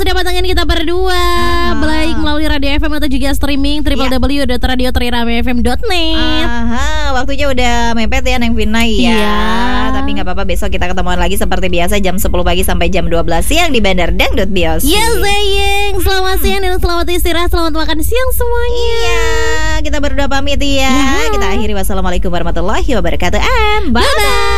sudah pantengin kita berdua baik melalui Radio FM atau juga streaming www.radiotriramefm.net. Waktunya udah mepet ya Neng Vina ya. Tapi gak apa-apa, besok kita ketemuan lagi seperti biasa jam 10 pagi sampai jam 12 siang di Bandar Dangdut Bios. Yes sayang, selamat siang dan selamat istirahat, selamat makan siang semuanya. Iya, kita berdua pamit ya. Kita akhiri, wassalamualaikum warahmatullahi wabarakatuh. Bye-bye.